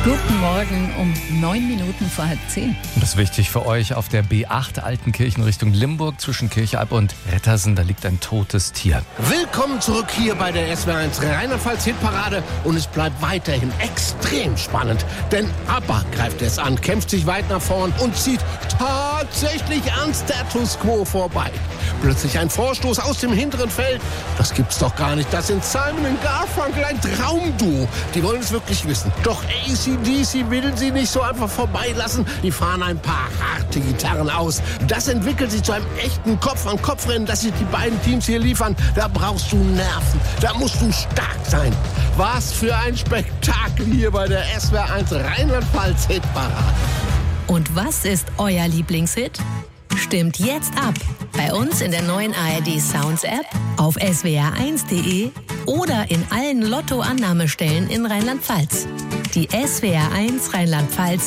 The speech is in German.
Guten Morgen um 9 Minuten vor 9:30. Und das ist wichtig für euch auf der B8 Altenkirchen Richtung Limburg zwischen Kirchalb und Rettersen. Da liegt ein totes Tier. Willkommen zurück hier bei der SWR1 Rheinland-Pfalz Hitparade und es bleibt weiterhin extrem spannend, denn ABBA greift es an, kämpft sich weit nach vorn und zieht tatsächlich an Status Quo vorbei. Plötzlich ein Vorstoß aus dem hinteren Feld. Das gibt's doch gar nicht. Das sind Simon und Garfunkel, ein Traumduo. Die wollen es wirklich wissen. Doch AC/DC will sie nicht so einfach vorbeilassen. Die fahren ein paar harte Gitarren aus. Das entwickelt sich zu einem echten Kopf-an-Kopf-Rennen, das sich die beiden Teams hier liefern. Da brauchst du Nerven. Da musst du stark sein. Was für ein Spektakel hier bei der SWR1 Rheinland-Pfalz Hitparade. Und was ist euer Lieblingshit? Stimmt jetzt ab. Bei uns in der neuen ARD Sounds App, auf swr1.de oder in allen Lotto-Annahmestellen in Rheinland-Pfalz. Die SWR1 Rheinland-Pfalz